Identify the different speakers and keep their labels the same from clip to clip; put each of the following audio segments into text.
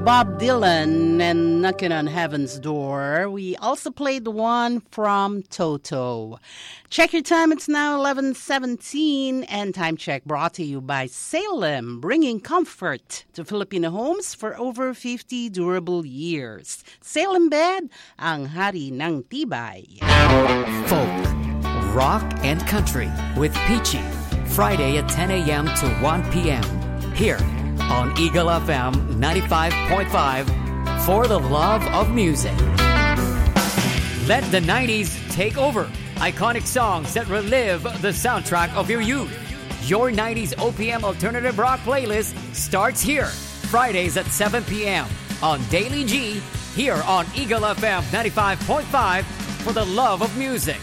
Speaker 1: Bob Dylan and Knocking on Heaven's Door. We also played the one from Toto. Check your time. It's now 11:17, and Time Check brought to you by Salem, bringing comfort to Filipino homes for over 50 durable years. Salem Bed, ang hari ng tibay.
Speaker 2: Folk, rock, and country with Peachy. Friday at 10 a.m. to 1 p.m. here on Eagle FM 95.5 for the love of music. Let the 90s take over. Iconic songs that relive the soundtrack of your youth. Your 90s OPM alternative rock playlist starts here. Fridays at 7 p.m. on Daily G here on Eagle FM 95.5 for the love of music.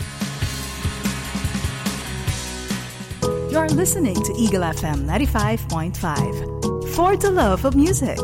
Speaker 3: You're listening to Eagle FM 95.5 for the love of music.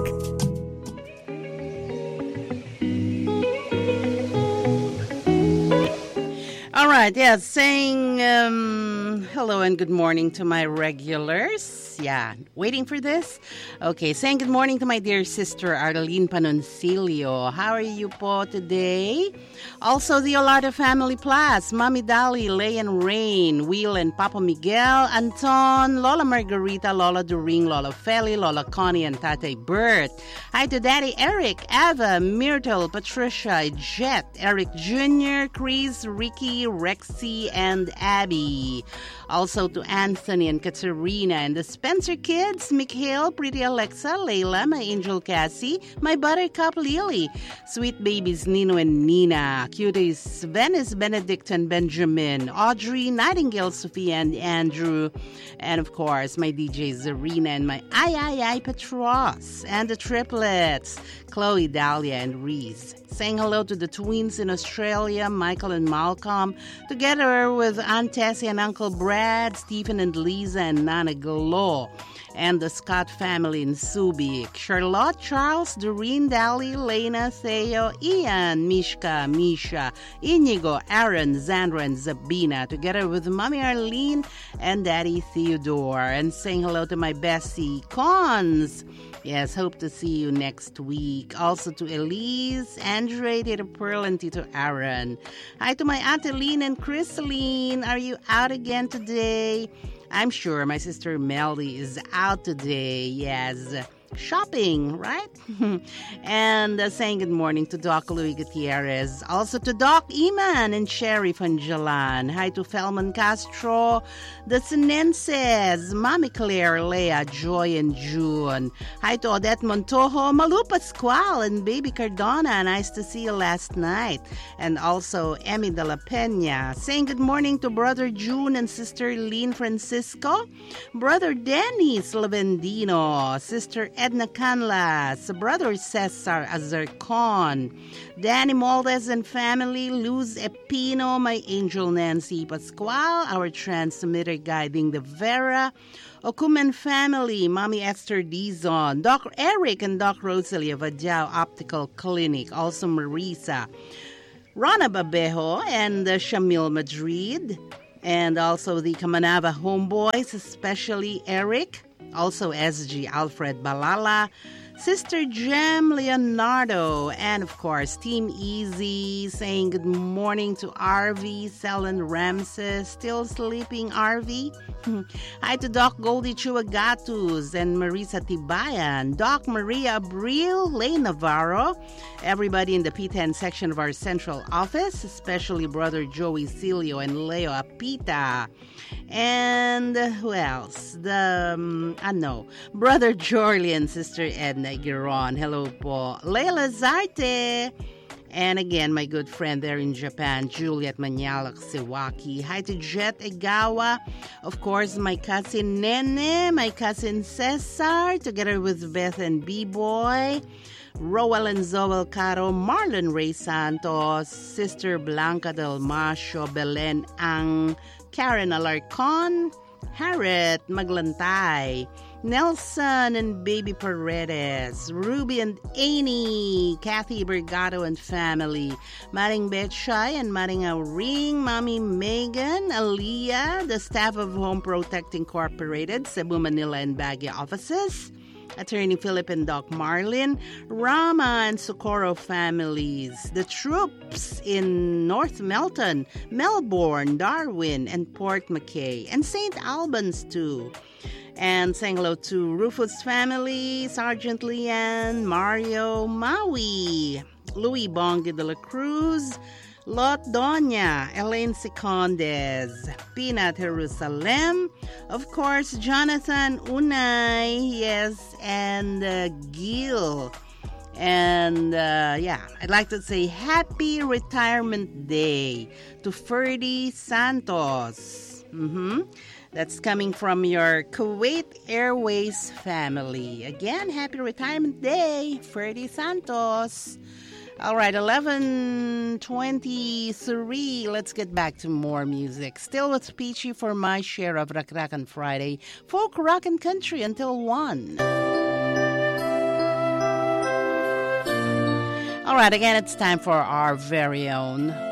Speaker 1: All right, yeah, saying hello and good morning to my regulars. Yeah, waiting for this? Okay, saying good morning to my dear sister Arlene Panoncilio. How are you po today? Also, the Olardo family plus, Mami Dali, Lay and Rain, Will and Papa Miguel, Anton, Lola Margarita, Lola During, Lola Feli, Lola Connie, and Tate Bert. Hi to Daddy Eric, Ava, Myrtle, Patricia, Jet, Eric Jr., Chris, Ricky, Rexy, and Abby. Also to Anthony and Katerina and the Spencer kids, Mikhail, Pretty Alexa, Layla, my angel Cassie, my buttercup Lily, sweet babies Nino and Nina, cuties Venice, Benedict and Benjamin, Audrey, Nightingale, Sophia and Andrew, and of course my DJ Zarina and my I Petros, and the triplets, Chloe, Dahlia, and Reese. Saying hello to the twins in Australia, Michael and Malcolm, together with Aunt Tessie and Uncle Brad, Stephen and Lisa, and Nana Galo, and the Scott family in Subic, Charlotte, Charles, Doreen, Dali, Lena, Theo, Ian, Mishka, Misha, Inigo, Aaron, Zandra, and Zabina, together with Mommy Arlene and Daddy Theodore. And saying hello to my Bessie Cons. Yes, hope to see you next week. Also to Elise, Andre, Tito Pearl, and Tito Aaron. Hi to my Aunt Aline and Chrisaline. Are you out again today? I'm sure my sister Melly is out today. Yes. Shopping, right? And saying good morning to Doc Louis Gutierrez. Also to Doc Iman and Sherry Fanjalan. Hi to Felman Castro, the Sinenses, Mami Claire, Leah, Joy, and June. Hi to Odette Montojo, Malu Pascual, and Baby Cardona. Nice to see you last night. And also Emmy de la Peña. Saying good morning to Brother June and Sister Lynn Francisco, Brother Dennis Lavendino, Sister Edna Canlas, Brother Cesar Azarcon, Danny Moldes and family, Luz Epino, my angel Nancy Pascual, our transmitter guiding the Vera, Okumen family, Mommy Esther Dizon, Doc Eric and Doc Rosalie of Adjao Optical Clinic, also Marisa, Rana Babejo and Shamil Madrid, and also the Kamanava homeboys, especially Eric, also SG Alfred Balala, Sister Jem Leonardo, and of course Team Easy, saying good morning to RV, Selen Ramses, still sleeping RV. Hi to Doc Goldie Chuagatus and Marisa Tibayan, Doc Maria Abril, Lane Navarro, everybody in the P10 section of our central office, especially Brother Joey Cilio and Leo Apita. And who else? Brother Jorly and Sister Edna Giron. Hello po. Leila Zarte. And again, my good friend there in Japan, Juliet Manyalak Sewaki. Hi to Jet Egawa. Of course, my cousin Nene, my cousin Cesar, together with Beth and B-Boy. Roel and Zoel Caro, Marlon Ray Santos, Sister Blanca Del Macho, Belen Ang, Karen Alarcon, Harriet Maglantay, Nelson and Baby Paredes, Ruby and Amy, Kathy Bergato and family, Maring Betchay and Maring Auring, Mommy Megan, Aliyah, the staff of Home Protect Incorporated, Cebu, Manila, and Baguio offices, Attorney Philip and Doc Marlin, Rama and Socorro families, the troops in North Melton, Melbourne, Darwin, and Port McKay, and St. Albans too. And saying hello to Rufus family, Sergeant Leanne, Mario, Maui, Louis Bongi de la Cruz, Lot Doña, Elaine Secondes, Peanut Jerusalem, of course, Jonathan Unay, yes, and Gil. And I'd like to say Happy Retirement Day to Ferdy Santos. That's coming from your Kuwait Airways family. Again, Happy Retirement Day, Ferdy Santos. All right, 11:23. Let's get back to more music. Still with Peachy for my share of Rock Rock on Friday. Folk, rock, and country until 1. All right, again, it's time for our very own